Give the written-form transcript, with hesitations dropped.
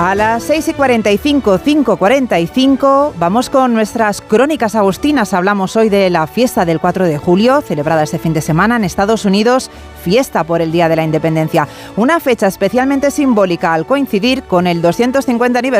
A las 6:45, 5:45, vamos con nuestras crónicas agustinas. Hablamos hoy de la fiesta del 4 de julio, celebrada este fin de semana en Estados Unidos, fiesta por el Día de la Independencia. Una fecha especialmente simbólica al coincidir con el 250 aniversario